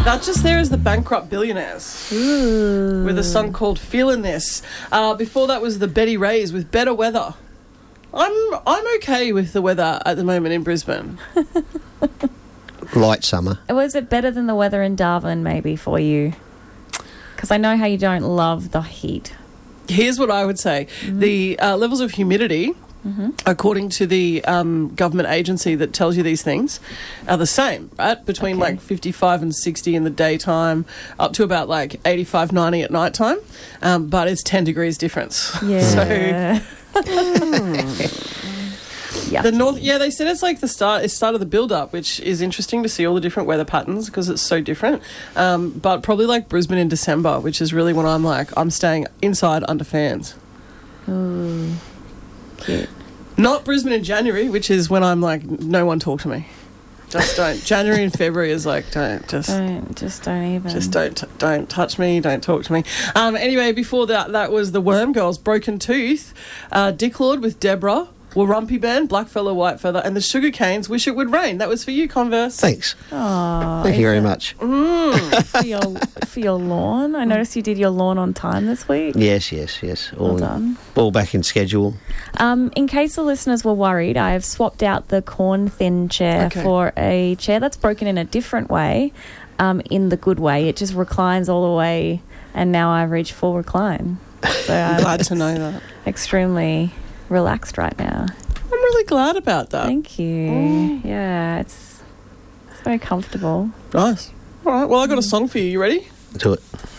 That just there is the Bankrupt Billionaires. Ooh. With a song called Feelin' This. Before that was the Betty Rays with Better Weather. I'm okay with the weather at the moment in Brisbane. Light summer. Was it better than the weather in Darwin maybe for you? Because I know how you don't love the heat. Here's what I would say. The levels of humidity, according to the government agency that tells you these things, are the same, right? Between like 55 and 60 in the daytime, up to about like 85, 90 at night time. But it's 10 degrees difference. Yeah. The north, they said it's like the start of the build-up, which is interesting to see all the different weather patterns because it's so different. But probably like Brisbane in December, which is really when I'm staying inside under fans. Ooh, cute. Not Brisbane in January, which is when I'm like, no one talk to me. Just don't. January and February is like, don't even. Just don't touch me, don't talk to me. Anyway, before that was the Worm Girls, Broken Tooth, Dick Lord with Deborah, Warrumpy Band, Blackfella, Whitefeather, and the Sugar Canes, Wish It Would Rain. That was for you, Converse. Thanks. Oh, Thank you very much. For your lawn. I noticed you did your lawn on time this week. Yes. Well done. All back in schedule. In case the listeners were worried, I have swapped out the corn thin chair for a chair that's broken in a different way, in the good way. It just reclines all the way, and now I've reached full recline. So I'm glad to know that. Extremely relaxed right now. I'm really glad about that. Thank you. Yeah, it's very comfortable. Nice. All right, well, I got a song for you. You ready? Do it.